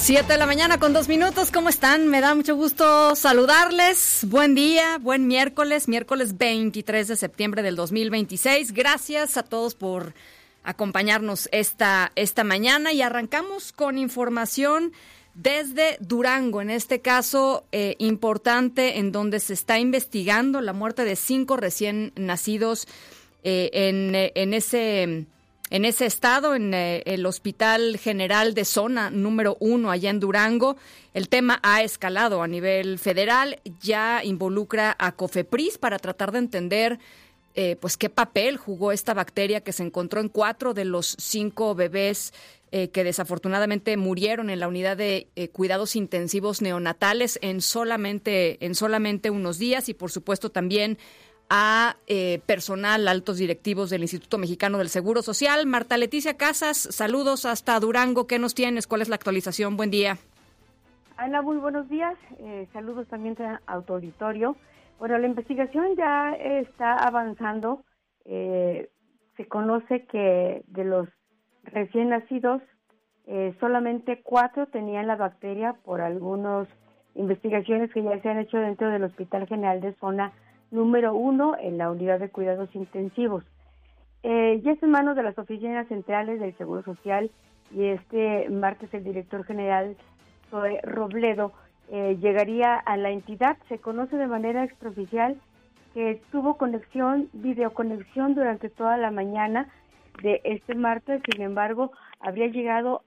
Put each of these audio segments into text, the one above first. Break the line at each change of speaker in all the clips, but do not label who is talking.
7:02 a.m. ¿Cómo están? Me da mucho gusto saludarles. Buen día, buen miércoles 23 de septiembre del 2026. Gracias a todos por acompañarnos esta mañana y arrancamos con información desde Durango, en este caso importante, en donde se está investigando la muerte de 5 recién nacidos en ese estado, en el Hospital General de Zona número 1, allá en Durango. El tema ha escalado a nivel federal, ya involucra a COFEPRIS para tratar de entender pues qué papel jugó esta bacteria que se encontró en 4 de los 5 bebés que desafortunadamente murieron en la unidad de cuidados intensivos neonatales en solamente unos días, y por supuesto también a personal, altos directivos del Instituto Mexicano del Seguro Social. Marta Leticia Casas, saludos hasta Durango. ¿Qué nos tienes? ¿Cuál es la actualización? Buen día.
Ana, muy buenos días. Saludos también a tu auditorio. Bueno, la investigación ya está avanzando. Se conoce que de los recién nacidos, solamente 4 tenían la bacteria por algunas investigaciones que ya se han hecho dentro del Hospital General de Zona número 1 en la unidad de cuidados intensivos. Ya es en manos de las oficinas centrales del Seguro Social, y este martes el director general, Zoe Robledo, llegaría a la entidad. Se conoce de manera extraoficial que tuvo videoconexión durante toda la mañana de este martes. Sin embargo, habría llegado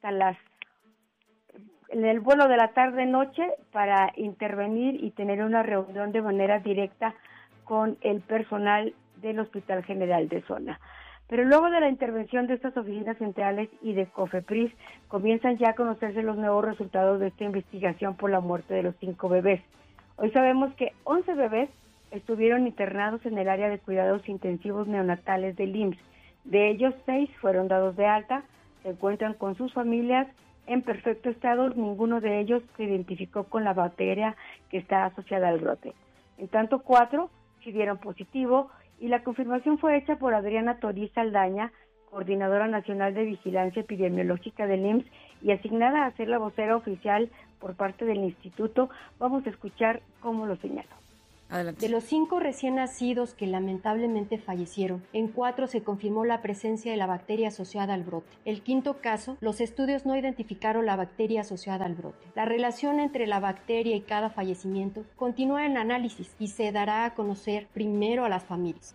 en el vuelo de la tarde-noche para intervenir y tener una reunión de manera directa con el personal del Hospital General de Zona. Pero luego de la intervención de estas oficinas centrales y de COFEPRIS, comienzan ya a conocerse los nuevos resultados de esta investigación por la muerte de los 5 bebés. Hoy sabemos que 11 bebés estuvieron internados en el área de cuidados intensivos neonatales del IMSS. De ellos, 6 fueron dados de alta, se encuentran con sus familias en perfecto estado. Ninguno de ellos se identificó con la bacteria que está asociada al brote. En tanto, 4 sí dieron positivo, y la confirmación fue hecha por Adriana Toriz Saldaña, coordinadora nacional de vigilancia epidemiológica del IMSS y asignada a ser la vocera oficial por parte del instituto. Vamos a escuchar cómo lo señaló.
Adelante. De los 5 recién nacidos que lamentablemente fallecieron, en 4 se confirmó la presencia de la bacteria asociada al brote. El 5º caso, los estudios no identificaron la bacteria asociada al brote. La relación entre la bacteria y cada fallecimiento continúa en análisis y se dará a conocer primero a las familias.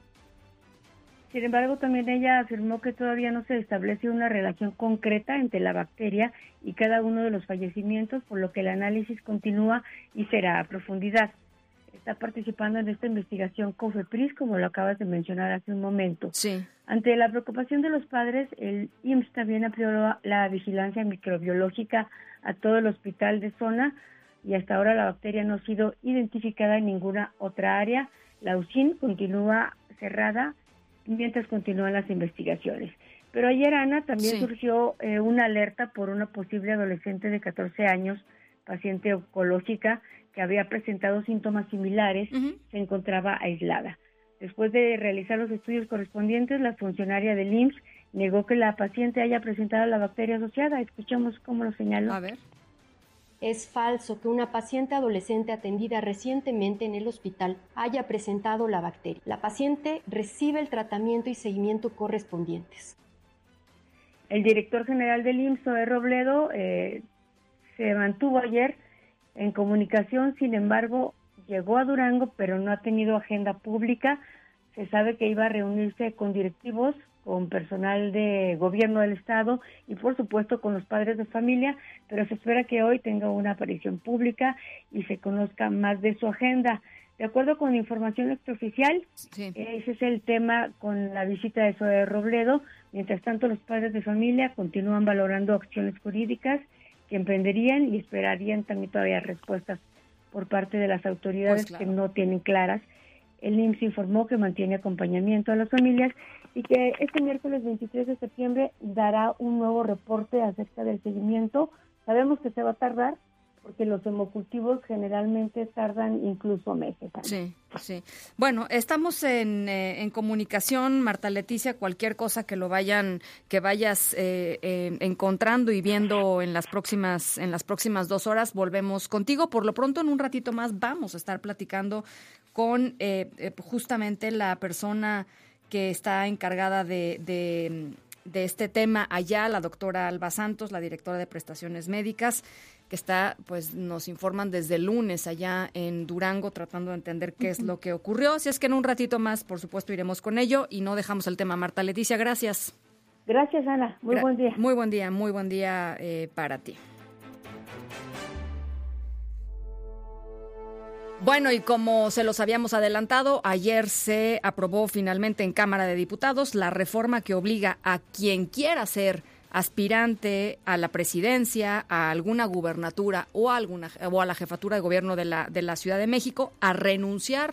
Sin embargo, también ella afirmó que todavía no se establece una relación concreta entre la bacteria y cada uno de los fallecimientos, por lo que el análisis continúa y será a profundidad. Está participando en esta investigación COFEPRIS, como lo acabas de mencionar hace un momento.
Sí.
Ante la preocupación de los padres, el IMSS también amplió la vigilancia microbiológica a todo el hospital de Zona, y hasta ahora la bacteria no ha sido identificada en ninguna otra área. La UCIN continúa cerrada mientras continúan las investigaciones. Pero ayer, Ana, también surgió una alerta por una posible adolescente de 14 años, paciente oncológica, que había presentado síntomas similares. Se encontraba aislada. Después de realizar los estudios correspondientes, la funcionaria del IMSS negó que la paciente haya presentado la bacteria asociada. Escuchamos cómo lo señaló.
A ver.
Es falso que una paciente adolescente atendida recientemente en el hospital haya presentado la bacteria. La paciente recibe el tratamiento y seguimiento correspondientes.
El director general del IMSS, Zoe Robledo, se mantuvo ayer en comunicación. Sin embargo, llegó a Durango, pero no ha tenido agenda pública. Se sabe que iba a reunirse con directivos, con personal de gobierno del estado y por supuesto con los padres de familia, pero se espera que hoy tenga una aparición pública y se conozca más de su agenda. De acuerdo con información extraoficial, ese es el tema con la visita de Zoe Robledo. Mientras tanto, los padres de familia continúan valorando acciones jurídicas que emprenderían y esperarían también todavía respuestas por parte de las autoridades, que no tienen claras. El IMSS informó que mantiene acompañamiento a las familias y que este miércoles 23 de septiembre dará un nuevo reporte acerca del seguimiento. Sabemos que se va a tardar, porque los hemocultivos generalmente tardan incluso meses.
Sí, sí. Bueno, estamos en comunicación, Marta Leticia, cualquier cosa que vayas encontrando y viendo en las próximas 2 horas, volvemos contigo. Por lo pronto, en un ratito más vamos a estar platicando con justamente la persona que está encargada de este tema allá, la doctora Alba Santos, la directora de prestaciones médicas, que está, pues nos informan desde el lunes allá en Durango tratando de entender qué es lo que ocurrió. Así es que en un ratito más, por supuesto, iremos con ello y no dejamos el tema. Marta Leticia, gracias.
Gracias, Ana. Muy buen día.
Muy buen día para ti. Bueno, y como se los habíamos adelantado, ayer se aprobó finalmente en Cámara de Diputados la reforma que obliga a quien quiera ser aspirante a la presidencia, a alguna gubernatura o a la jefatura de gobierno de la Ciudad de México a renunciar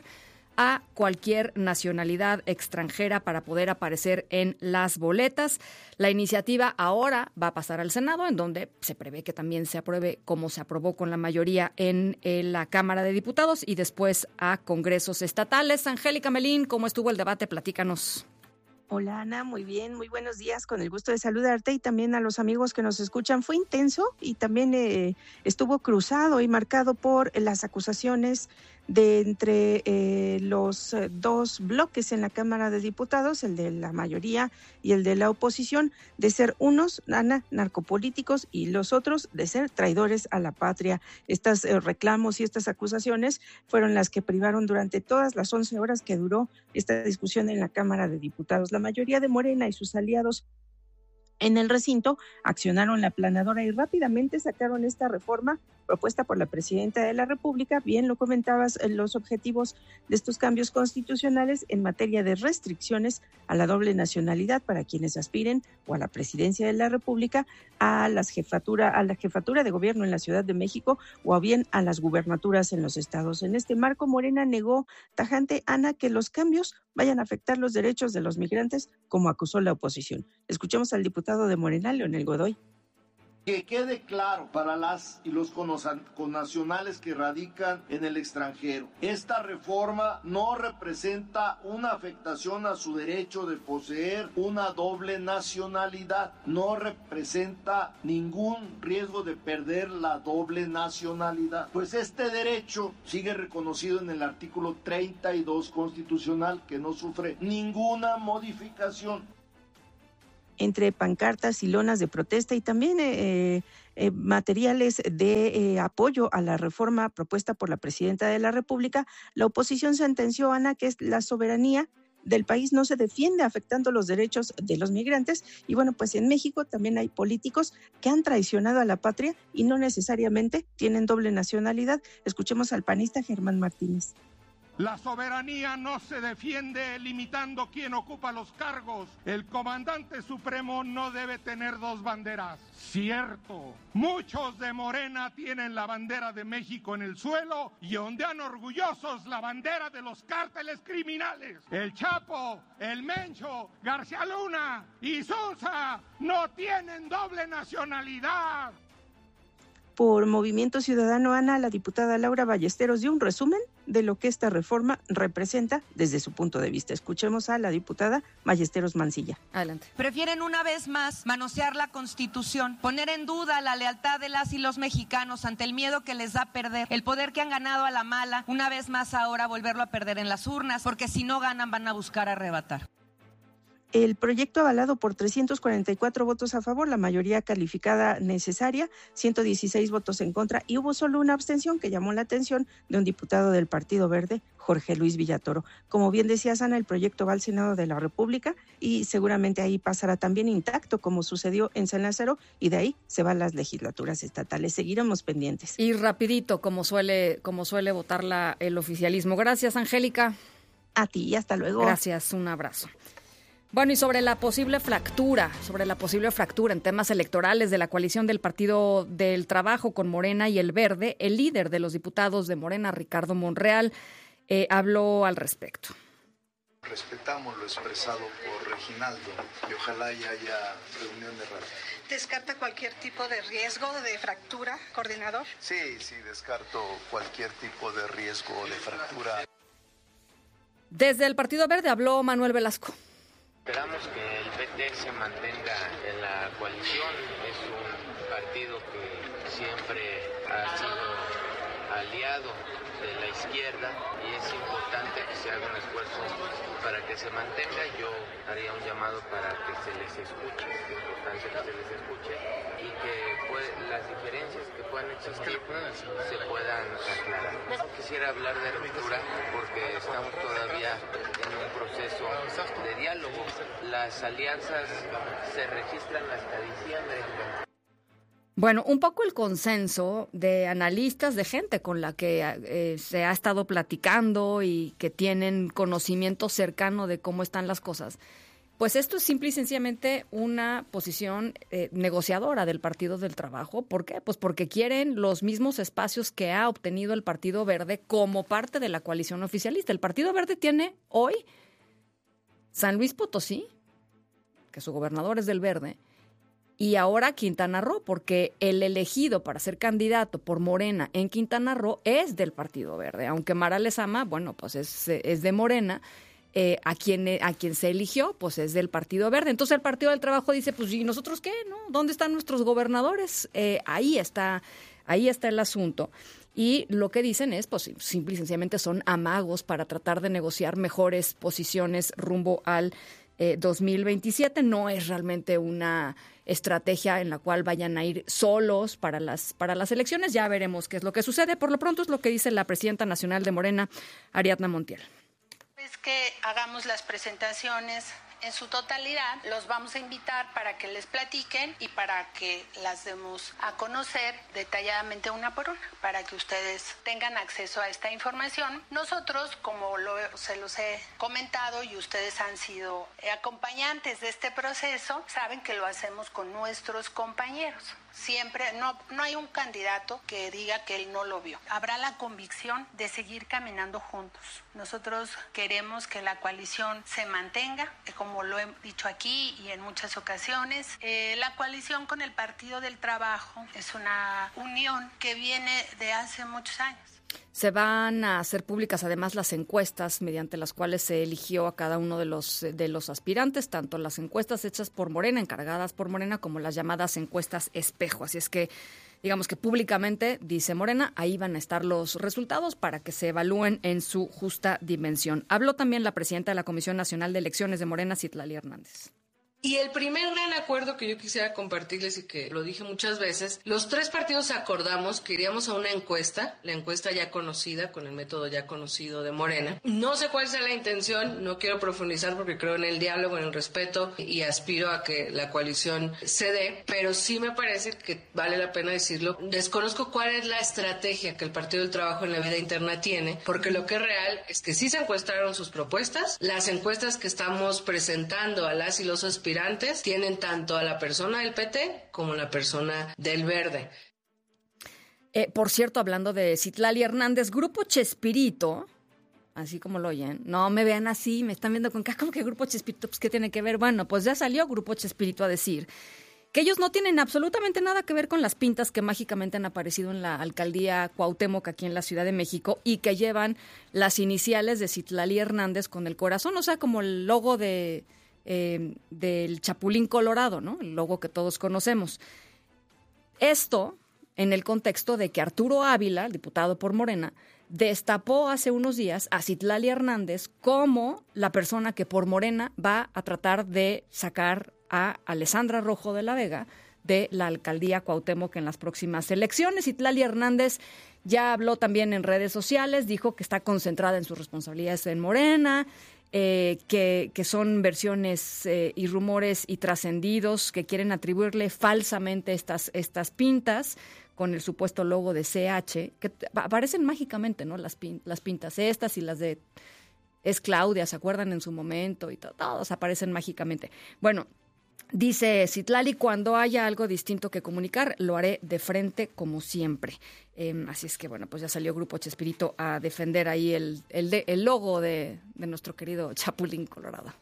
a cualquier nacionalidad extranjera para poder aparecer en las boletas. La iniciativa ahora va a pasar al Senado, en donde se prevé que también se apruebe como se aprobó con la mayoría en la Cámara de Diputados y después a congresos estatales. Angélica Melín, ¿cómo estuvo el debate? Platícanos.
Hola Ana, muy bien, muy buenos días, con el gusto de saludarte y también a los amigos que nos escuchan. Fue intenso y también estuvo cruzado y marcado por las acusaciones de entre los dos bloques en la Cámara de Diputados, el de la mayoría y el de la oposición, de ser unos, Ana, narcopolíticos y los otros de ser traidores a la patria. Estos reclamos y estas acusaciones fueron las que privaron durante todas las 11 horas que duró esta discusión en la Cámara de Diputados. La mayoría de Morena y sus aliados en el recinto accionaron la aplanadora y rápidamente sacaron esta reforma propuesta por la presidenta de la República. Bien lo comentabas, los objetivos de estos cambios constitucionales en materia de restricciones a la doble nacionalidad para quienes aspiren o a la presidencia de la República, a la jefatura de gobierno en la Ciudad de México o bien a las gubernaturas en los estados. En este marco, Morena negó tajante, Ana, que los cambios vayan a afectar los derechos de los migrantes, como acusó la oposición. Escuchemos al diputado de Morena, Leonel Godoy.
Que quede claro para las y los connacionales que radican en el extranjero. Esta reforma no representa una afectación a su derecho de poseer una doble nacionalidad. No representa ningún riesgo de perder la doble nacionalidad. Pues este derecho sigue reconocido en el artículo 32 constitucional, que no sufre ninguna modificación.
Entre pancartas y lonas de protesta y también materiales de apoyo a la reforma propuesta por la presidenta de la República, la oposición sentenció, Ana, que la soberanía del país no se defiende afectando los derechos de los migrantes. Y bueno, pues en México también hay políticos que han traicionado a la patria y no necesariamente tienen doble nacionalidad. Escuchemos al panista Germán Martínez.
La soberanía no se defiende limitando quién ocupa los cargos. El comandante supremo no debe tener dos banderas. Cierto, muchos de Morena tienen la bandera de México en el suelo y ondean orgullosos la bandera de los cárteles criminales. El Chapo, el Mencho, García Luna y Sosa no tienen doble nacionalidad.
Por Movimiento Ciudadano, Ana, la diputada Laura Ballesteros dio un resumen de lo que esta reforma representa desde su punto de vista. Escuchemos a la diputada Ballesteros Mancilla.
Adelante.
Prefieren una vez más manosear la Constitución, poner en duda la lealtad de las y los mexicanos ante el miedo que les da perder, el poder que han ganado a la mala, una vez más ahora volverlo a perder en las urnas, porque si no ganan van a buscar arrebatar.
El proyecto avalado por 344 votos a favor, la mayoría calificada necesaria, 116 votos en contra y hubo solo una abstención que llamó la atención de un diputado del Partido Verde, Jorge Luis Villatoro. Como bien decía Ana, el proyecto va al Senado de la República y seguramente ahí pasará también intacto como sucedió en San Lázaro y de ahí se van las legislaturas estatales. Seguiremos pendientes.
Y rapidito, como suele votar el oficialismo. Gracias, Angélica.
A ti y hasta luego.
Gracias, un abrazo. Bueno, y sobre la posible fractura en temas electorales de la coalición del Partido del Trabajo con Morena y el Verde, el líder de los diputados de Morena, Ricardo Monreal, habló al respecto.
Respetamos lo expresado por Reginaldo y ojalá ya haya reunión de rato.
¿Descarta cualquier tipo de riesgo de fractura, coordinador?
Sí, descarto cualquier tipo de riesgo de fractura.
Desde el Partido Verde habló Manuel Velasco.
Esperamos que el PT se mantenga en la coalición. Es un partido que siempre ha sido aliado de la izquierda y es importante que se haga un esfuerzo para que se mantenga. Yo haría un llamado para que se les escuche, es importante que se les escuche y que las diferencias que puedan existir se puedan aclarar. No quisiera hablar de ruptura porque estamos todavía en un proceso de diálogo. Las alianzas se registran hasta diciembre.
Bueno, un poco el consenso de analistas, de gente con la que se ha estado platicando y que tienen conocimiento cercano de cómo están las cosas, pues esto es simple y sencillamente una posición negociadora del Partido del Trabajo. ¿Por qué? Pues porque quieren los mismos espacios que ha obtenido el Partido Verde como parte de la coalición oficialista. El Partido Verde tiene hoy San Luis Potosí, que su gobernador es del Verde, y ahora Quintana Roo, porque el elegido para ser candidato por Morena en Quintana Roo es del Partido Verde. Aunque Mara Lezama, bueno, pues es de Morena, a quien se eligió, pues es del Partido Verde. Entonces el Partido del Trabajo dice, pues ¿y nosotros qué? ¿No? ¿Dónde están nuestros gobernadores? Ahí está el asunto. Y lo que dicen es, pues simple y sencillamente son amagos para tratar de negociar mejores posiciones rumbo al 2027. No es realmente una estrategia en la cual vayan a ir solos para las elecciones. Ya veremos qué es lo que sucede. Por lo pronto es lo que dice la presidenta nacional de Morena, Ariadna Montiel.
Es que hagamos las presentaciones en su totalidad, los vamos a invitar para que les platiquen y para que las demos a conocer detalladamente una por una, para que ustedes tengan acceso a esta información. Nosotros, como se los he comentado y ustedes han sido acompañantes de este proceso, saben que lo hacemos con nuestros compañeros. Siempre, no hay un candidato que diga que él no lo vio. Habrá la convicción de seguir caminando juntos. Nosotros queremos que la coalición se mantenga, como lo he dicho aquí y en muchas ocasiones. La coalición con el Partido del Trabajo es una unión que viene de hace muchos años.
Se van a hacer públicas además las encuestas mediante las cuales se eligió a cada uno de los aspirantes, tanto las encuestas hechas por Morena, encargadas por Morena, como las llamadas encuestas espejo. Así es que, digamos que públicamente, dice Morena, ahí van a estar los resultados para que se evalúen en su justa dimensión. Habló también la presidenta de la Comisión Nacional de Elecciones de Morena, Citlali Hernández.
Y el primer gran acuerdo que yo quisiera compartirles y que lo dije muchas veces, los tres partidos acordamos que iríamos a una encuesta, la encuesta ya conocida, con el método ya conocido de Morena. No sé cuál sea la intención, no quiero profundizar porque creo en el diálogo, en el respeto y aspiro a que la coalición se dé, pero sí me parece que vale la pena decirlo. Desconozco cuál es la estrategia que el Partido del Trabajo en la vida interna tiene, porque lo que es real es que sí se encuestaron sus propuestas, las encuestas que estamos presentando a las y los aspirantes tienen tanto a la persona del PT como a la persona del Verde.
Por cierto, hablando de Citlali Hernández, Grupo Chespirito, así como lo oyen, no me vean así, me están viendo con cara, ¿cómo que Grupo Chespirito? Pues ¿qué tiene que ver? Bueno, pues ya salió Grupo Chespirito a decir que ellos no tienen absolutamente nada que ver con las pintas que mágicamente han aparecido en la alcaldía Cuauhtémoc aquí en la Ciudad de México y que llevan las iniciales de Citlali Hernández con el corazón, o sea, como el logo del Chapulín Colorado, ¿no? El logo que todos conocemos. Esto en el contexto de que Arturo Ávila, el diputado por Morena, destapó hace unos días a Citlali Hernández como la persona que por Morena va a tratar de sacar a Alessandra Rojo de la Vega de la alcaldía Cuauhtémoc en las próximas elecciones. Citlali Hernández ya habló también en redes sociales, dijo que está concentrada en sus responsabilidades en Morena, que son versiones y rumores y trascendidos que quieren atribuirle falsamente estas pintas con el supuesto logo de CH, que aparecen mágicamente, ¿no? Las pintas estas y las de Es Claudia, ¿se acuerdan en su momento? Y todos aparecen mágicamente. Bueno, Dice Citlali, cuando haya algo distinto que comunicar, lo haré de frente como siempre. Así es que, bueno, pues ya salió Grupo Chespirito a defender ahí el logo de nuestro querido Chapulín Colorado.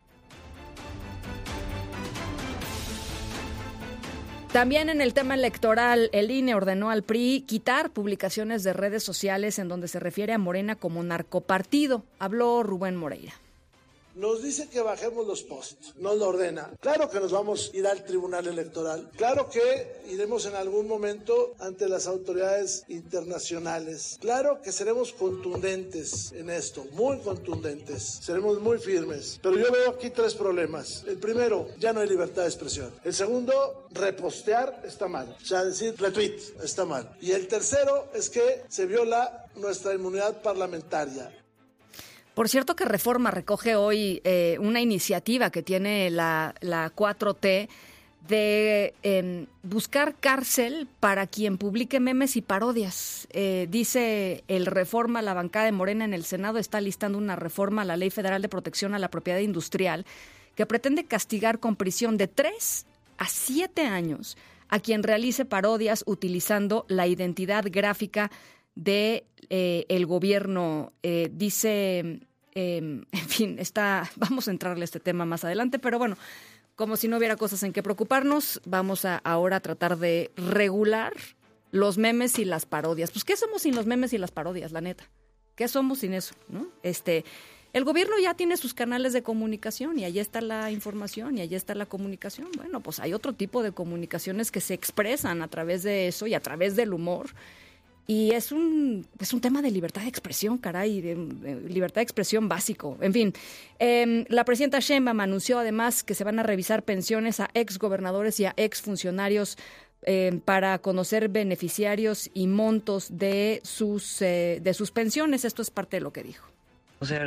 También en el tema electoral, el INE ordenó al PRI quitar publicaciones de redes sociales en donde se refiere a Morena como narcopartido. Habló Rubén Moreira.
Nos dice que bajemos los posts, nos lo ordena. Claro que nos vamos a ir al Tribunal Electoral. Claro que iremos en algún momento ante las autoridades internacionales. Claro que seremos contundentes en esto, muy contundentes. Seremos muy firmes. Pero yo veo aquí 3 problemas. El primero, ya no hay libertad de expresión. El segundo, repostear está mal. O sea, decir retweet está mal. Y el tercero es que se viola nuestra inmunidad parlamentaria.
Por cierto que Reforma recoge hoy una iniciativa que tiene la 4T de buscar cárcel para quien publique memes y parodias. Dice el Reforma, la bancada de Morena en el Senado está listando una reforma a la Ley Federal de Protección a la Propiedad Industrial que pretende castigar con prisión de 3 a 7 años a quien realice parodias utilizando la identidad gráfica de el gobierno. Dice, en fin, vamos a entrarle a este tema más adelante, pero bueno, como si no hubiera cosas en que preocuparnos, vamos a ahora tratar de regular los memes y las parodias. Pues, ¿qué somos sin los memes y las parodias, la neta? ¿Qué somos sin eso, no? El gobierno ya tiene sus canales de comunicación y ahí está la información y ahí está la comunicación. Bueno, pues hay otro tipo de comunicaciones que se expresan a través de eso y a través del humor. Y es un tema de libertad de expresión, caray, de libertad de expresión básico. En fin, la presidenta Sheinbaum anunció además que se van a revisar pensiones a exgobernadores y a exfuncionarios para conocer beneficiarios y montos de sus pensiones. Esto es parte de lo que dijo.
O sea,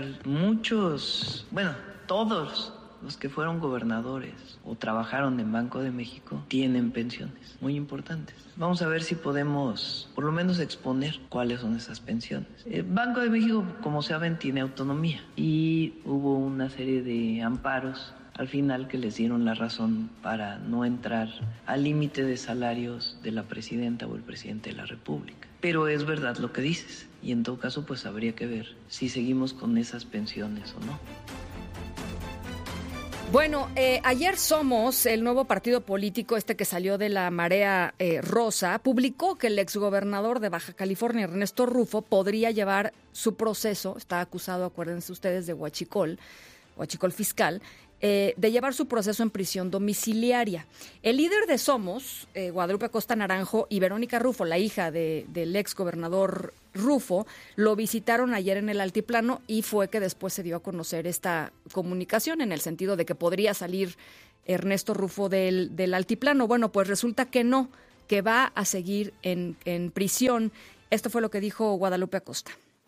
todos los que fueron gobernadores o trabajaron en Banco de México tienen pensiones muy importantes. Vamos a ver si podemos por lo menos exponer cuáles son esas pensiones. El Banco de México, como saben, tiene autonomía y hubo una serie de amparos al final que les dieron la razón para no entrar al límite de salarios de la presidenta o el presidente de la República. Pero es verdad lo que dices y en todo caso pues habría que ver si seguimos con esas pensiones o no.
Bueno, ayer Somos, el nuevo partido político que salió de la marea rosa, publicó que el exgobernador de Baja California, Ernesto Rufo, podría llevar su proceso, está acusado, acuérdense ustedes, de huachicol fiscal, de llevar su proceso en prisión domiciliaria. El líder de Somos, Guadalupe Acosta Naranjo, y Verónica Rufo, la hija del exgobernador Rufo, lo visitaron ayer en el Altiplano y fue que después se dio a conocer esta comunicación en el sentido de que podría salir Ernesto Rufo del Altiplano. Bueno, pues resulta que no, que va a seguir en prisión. Esto fue lo que dijo Guadalupe Acosta.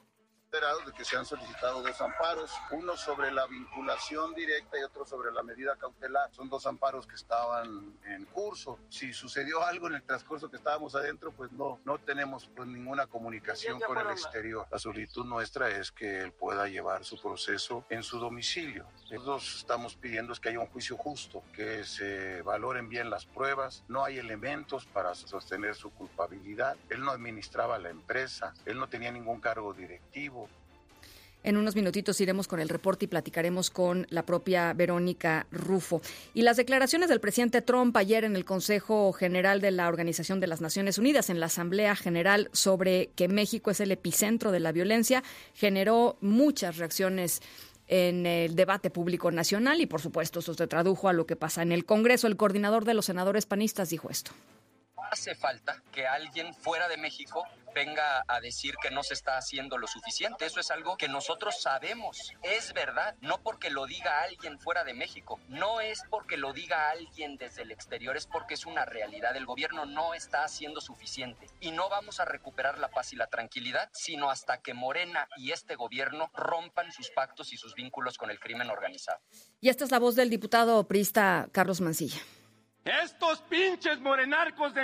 De que se han solicitado 2 amparos, uno sobre la vinculación directa y otro sobre la medida cautelar. Son 2 amparos que estaban en curso. Si sucedió algo en el transcurso que estábamos adentro, pues no tenemos pues ninguna comunicación con el exterior. La solicitud nuestra es que él pueda llevar su proceso en su domicilio. Nosotros estamos pidiendo es que haya un juicio justo, que se valoren bien las pruebas. No hay elementos para sostener su culpabilidad. Él no administraba la empresa, él no tenía ningún cargo directivo.
En unos minutitos iremos con el reporte y platicaremos con la propia Verónica Rufo. Y las declaraciones del presidente Trump ayer en el Consejo General de la Organización de las Naciones Unidas, en la Asamblea General, sobre que México es el epicentro de la violencia, generó muchas reacciones en el debate público nacional y, por supuesto, eso se tradujo a lo que pasa en el Congreso. El coordinador de los senadores panistas dijo esto.
Hace falta que alguien fuera de México venga a decir que no se está haciendo lo suficiente. Eso es algo que nosotros sabemos. Es verdad, no porque lo diga alguien fuera de México, no es porque lo diga alguien desde el exterior, es porque es una realidad. El gobierno no está haciendo suficiente y no vamos a recuperar la paz y la tranquilidad, sino hasta que Morena y este gobierno rompan sus pactos y sus vínculos con el crimen organizado.
Y esta es la voz del diputado priista Carlos Mancilla.
Estos pinches morenarcos de mierda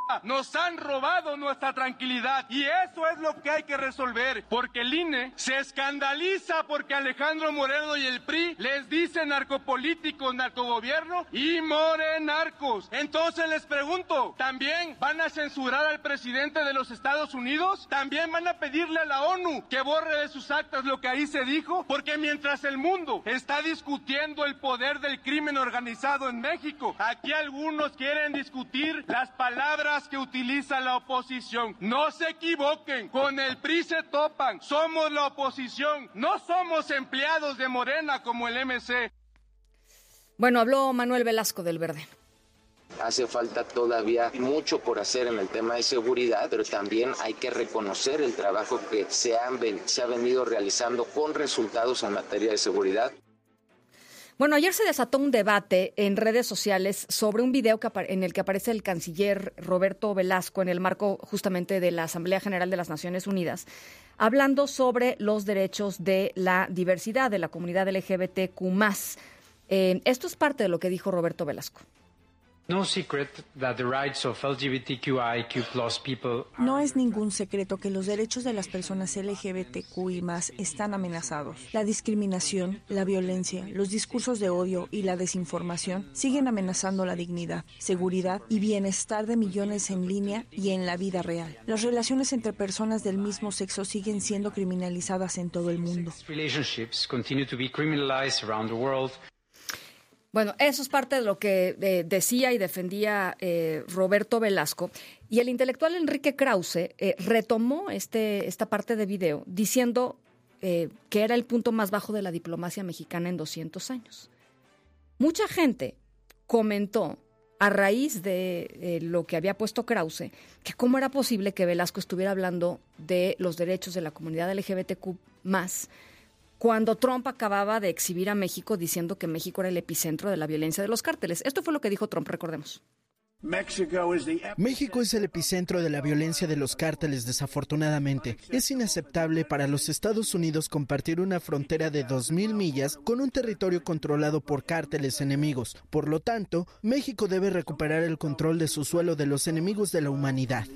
Nos han robado nuestra tranquilidad y eso es lo que hay que resolver, porque el INE se escandaliza porque Alejandro Moreno y el PRI les dicen narcopolíticos, narcogobierno y morenarcos. Entonces les pregunto, ¿también van a censurar al presidente de los Estados Unidos? ¿También van a pedirle a la ONU que borre de sus actas lo que ahí se dijo? Porque mientras el mundo está discutiendo el poder del crimen organizado en México, aquí algunos quieren discutir las palabras que utiliza la oposición. No se equivoquen, con el PRI se topan, somos la oposición, no somos empleados de Morena como el MC.
Bueno, habló Manuel Velasco del Verde.
Hace falta todavía mucho por hacer en el tema de seguridad, pero también hay que reconocer el trabajo que se ha venido realizando con resultados en materia de seguridad.
Bueno, ayer se desató un debate en redes sociales sobre un video en el que aparece el canciller Roberto Velasco en el marco justamente de la Asamblea General de las Naciones Unidas, hablando sobre los derechos de la diversidad de la comunidad LGBTQ+. Esto es parte de lo que dijo Roberto Velasco.
No es ningún secreto que los derechos de las personas LGBTQI+ están amenazados. La discriminación, la violencia, los discursos de odio y la desinformación siguen amenazando la dignidad, seguridad y bienestar de millones en línea y en la vida real. Las relaciones entre personas del mismo sexo siguen siendo criminalizadas en todo el mundo.
Bueno, eso es parte de lo que decía y defendía Roberto Velasco. Y el intelectual Enrique Krause retomó esta parte de video diciendo que era el punto más bajo de la diplomacia mexicana en 200 años. Mucha gente comentó a raíz de lo que había puesto Krause que cómo era posible que Velasco estuviera hablando de los derechos de la comunidad LGBTQ+, cuando Trump acababa de exhibir a México diciendo que México era el epicentro de la violencia de los cárteles. Esto fue lo que dijo Trump, recordemos.
México es el epicentro de la violencia de los cárteles, desafortunadamente. Es inaceptable para los Estados Unidos compartir una frontera de 2,000 millas con un territorio controlado por cárteles enemigos. Por lo tanto, México debe recuperar el control de su suelo de los enemigos de la humanidad.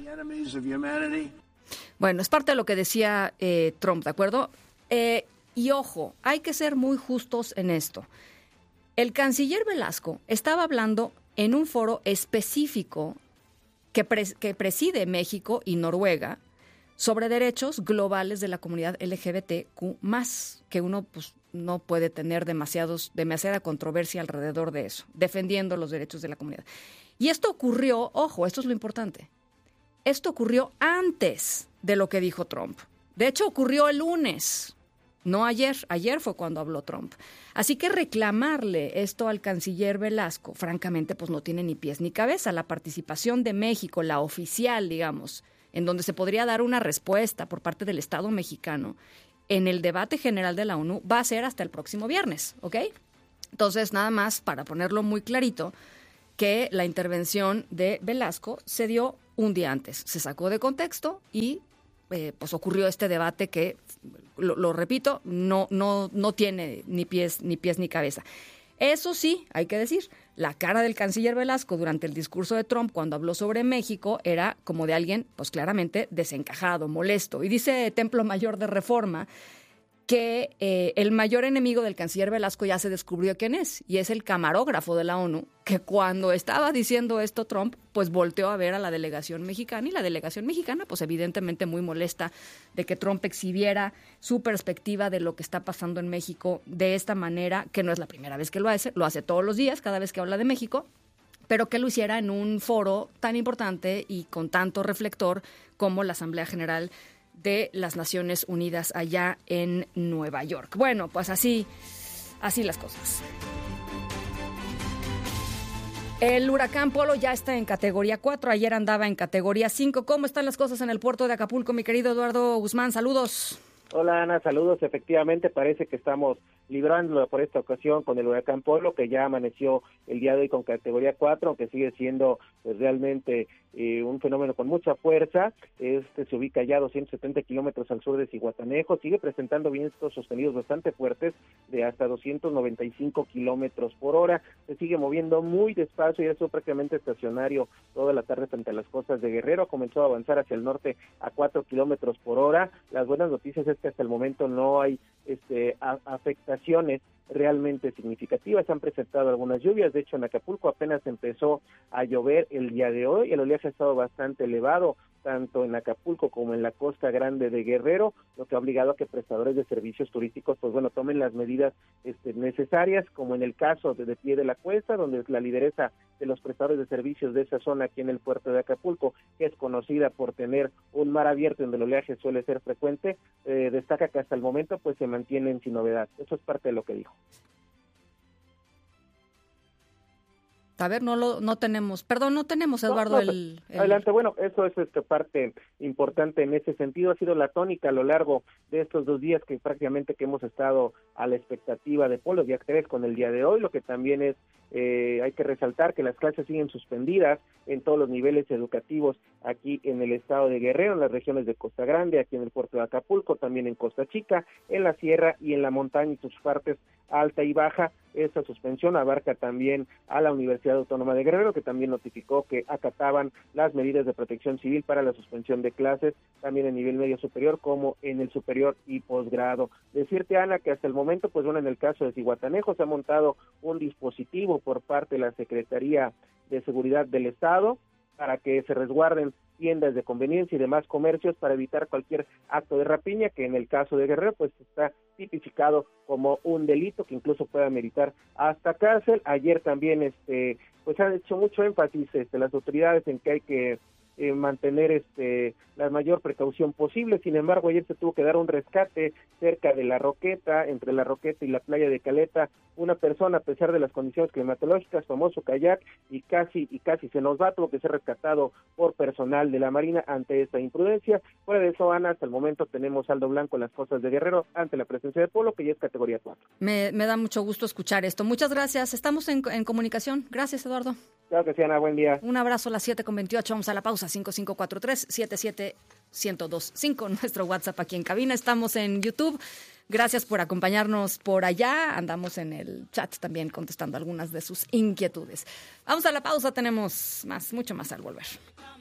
Bueno, es parte de lo que decía Trump, ¿de acuerdo? Y ojo, hay que ser muy justos en esto. El canciller Velasco estaba hablando en un foro específico que preside México y Noruega sobre derechos globales de la comunidad LGBTQ+, que uno pues, no puede tener demasiada controversia alrededor de eso, defendiendo los derechos de la comunidad. Y esto ocurrió, ojo, esto es lo importante, esto ocurrió antes de lo que dijo Trump. De hecho, ocurrió el lunes. No ayer fue cuando habló Trump. Así que reclamarle esto al canciller Velasco, francamente, pues no tiene ni pies ni cabeza. La participación de México, la oficial, digamos, en donde se podría dar una respuesta por parte del Estado mexicano en el debate general de la ONU va a ser hasta el próximo viernes, ¿ok? Entonces, nada más para ponerlo muy clarito, que la intervención de Velasco se dio un día antes. Se sacó de contexto y pues ocurrió este debate que, lo repito, no tiene ni pies ni cabeza. Eso sí, hay que decir, la cara del canciller Velasco durante el discurso de Trump cuando habló sobre México era como de alguien, pues claramente desencajado, molesto. Y dice Templo Mayor de Reforma que el mayor enemigo del canciller Velasco ya se descubrió quién es, y es el camarógrafo de la ONU, que cuando estaba diciendo esto Trump, pues volteó a ver a la delegación mexicana, y la delegación mexicana, pues evidentemente muy molesta de que Trump exhibiera su perspectiva de lo que está pasando en México de esta manera, que no es la primera vez que lo hace todos los días, cada vez que habla de México, pero que lo hiciera en un foro tan importante y con tanto reflector como la Asamblea General de las Naciones Unidas allá en Nueva York. Bueno, pues así las cosas. El huracán Polo ya está en categoría 4, ayer andaba en categoría 5. ¿Cómo están las cosas en el puerto de Acapulco, mi querido Eduardo Guzmán? Saludos.
Hola, Ana, saludos. Efectivamente, parece que estamos librándolo por esta ocasión con el huracán Polo, que ya amaneció el día de hoy con categoría 4, aunque sigue siendo pues, realmente un fenómeno con mucha fuerza. Se ubica ya a 270 kilómetros al sur de Zihuatanejo, sigue presentando vientos sostenidos bastante fuertes de hasta 295 kilómetros por hora, se sigue moviendo muy despacio y eso prácticamente estacionario toda la tarde frente a las costas de Guerrero, comenzó a avanzar hacia el norte a 4 kilómetros por hora. Las buenas noticias es que hasta el momento no hay afectaciones realmente significativas, se han presentado algunas lluvias, de hecho en Acapulco apenas empezó a llover el día de hoy, el oleaje ha estado bastante elevado, tanto en Acapulco como en la Costa Grande de Guerrero, lo que ha obligado a que prestadores de servicios turísticos, pues bueno, tomen las medidas necesarias, como en el caso de Pie de la Cuesta, donde la lideresa de los prestadores de servicios de esa zona aquí en el puerto de Acapulco, que es conocida por tener un mar abierto donde el oleaje suele ser frecuente, destaca que hasta el momento pues se mantienen sin novedad. Eso es parte de lo que dijo.
A ver, no tenemos, Eduardo.
Adelante, bueno, eso es parte importante en ese sentido, ha sido la tónica a lo largo de estos 2 días que prácticamente que hemos estado a la expectativa de Polo, día 3 con el día de hoy, lo que también es, hay que resaltar que las clases siguen suspendidas en todos los niveles educativos aquí en el estado de Guerrero, en las regiones de Costa Grande, aquí en el puerto de Acapulco, también en Costa Chica, en la sierra y en la montaña y sus partes alta y baja. Esta suspensión abarca también a la Universidad Autónoma de Guerrero, que también notificó que acataban las medidas de protección civil para la suspensión de clases, también en nivel medio superior como en el superior y posgrado. Decirte, Ana, que hasta el momento, pues bueno, en el caso de Zihuatanejo se ha montado un dispositivo por parte de la Secretaría de Seguridad del Estado para que se resguarden tiendas de conveniencia y demás comercios para evitar cualquier acto de rapiña, que en el caso de Guerrero pues está tipificado como un delito que incluso pueda meritar hasta cárcel. Ayer también pues han hecho mucho énfasis las autoridades en que hay que mantener la mayor precaución posible. Sin embargo, ayer se tuvo que dar un rescate cerca de La Roqueta, entre La Roqueta y la playa de Caleta. Una persona, a pesar de las condiciones climatológicas, tomó su kayak y casi se nos va, tuvo que ser rescatado por personal de la Marina ante esta imprudencia. Fuera de eso, Ana, hasta el momento tenemos saldo blanco en las costas de Guerrero ante la presencia de Polo, que ya es categoría 4.
Me da mucho gusto escuchar esto. Muchas gracias. Estamos en comunicación. Gracias, Eduardo.
Claro que sí, Ana. Buen día.
Un abrazo a las 7:28. Vamos a la pausa. 5543-77-1025. Nuestro WhatsApp aquí en cabina. Estamos en YouTube. Gracias por acompañarnos por allá. Andamos en el chat también contestando algunas de sus inquietudes. Vamos a la pausa. Tenemos mucho más al volver.